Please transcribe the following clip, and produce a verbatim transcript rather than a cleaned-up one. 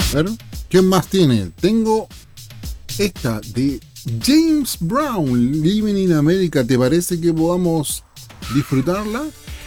A ver, ¿quién más tiene? Tengo esta de James Brown, Living in America. ¿Te parece que podamos disfrutarla?